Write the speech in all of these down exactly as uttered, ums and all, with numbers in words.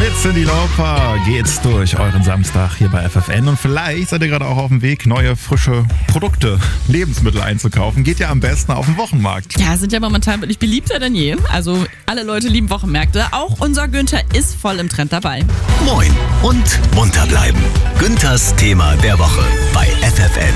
Mit Cyndi Lauper geht's durch euren Samstag hier bei F F N. Und vielleicht seid ihr gerade auch auf dem Weg, neue, frische Produkte, Lebensmittel einzukaufen. Geht ja am besten auf den Wochenmarkt. Ja, sind ja momentan wirklich beliebter denn je. Also alle Leute lieben Wochenmärkte. Auch unser Günther ist voll im Trend dabei. Moin und munter bleiben. Günthers Thema der Woche bei F F N.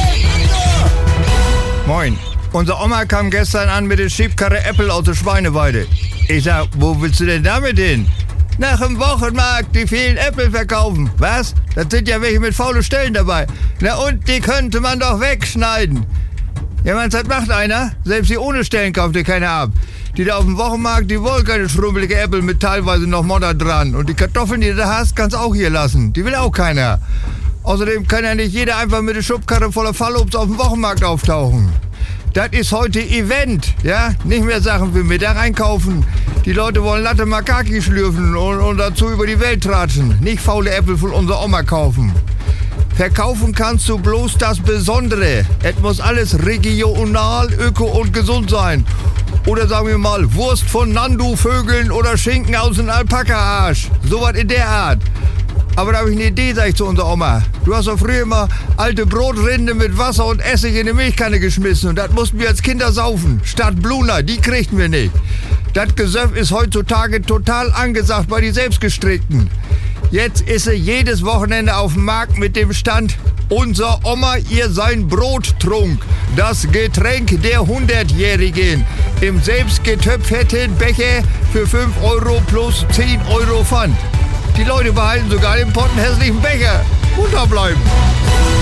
Moin. Unsere Oma kam gestern an mit der Schiebkarre Äpfel aus der Schweineweide. Ich sag, wo willst du denn damit hin? Nach dem Wochenmarkt, die vielen Äpfel verkaufen. Was? Das sind ja welche mit faulen Stellen dabei. Na und, die könnte man doch wegschneiden. Ja, meinst du, das macht einer? Selbst die ohne Stellen kauft dir keiner ab. Die da auf dem Wochenmarkt, die wollen keine schrumpelige Äpfel mit teilweise noch Modder dran. Und die Kartoffeln, die du da hast, kannst auch hier lassen. Die will auch keiner. Außerdem kann ja nicht jeder einfach mit der Schubkarre voller Fallobst auf dem Wochenmarkt auftauchen. Das ist heute Event, ja? Nicht mehr Sachen für Mittag einkaufen. Die Leute wollen Latte Makaki schlürfen und, und dazu über die Welt tratschen. Nicht faule Äpfel von unserer Oma kaufen. Verkaufen kannst du bloß das Besondere. Es muss alles regional, öko und gesund sein. Oder sagen wir mal, Wurst von Nandu-Vögeln oder Schinken aus dem Alpaka-Arsch. Sowas in der Art. Aber da habe ich eine Idee, sag ich zu unserer Oma. Du hast doch früher immer alte Brotrinde mit Wasser und Essig in die Milchkanne geschmissen. Und das mussten wir als Kinder saufen. Statt Bluna, die kriegten wir nicht. Das Gesöff ist heutzutage total angesagt bei die Selbstgestrickten. Jetzt ist sie jedes Wochenende auf dem Markt mit dem Stand Unser Oma, ihr sein Brottrunk. Das Getränk der Hundertjährigen. Im selbstgetöpferten Becher für fünf Euro plus zehn Euro Pfand. Die Leute behalten sogar den pottenhässlichen Becher. Munter bleiben.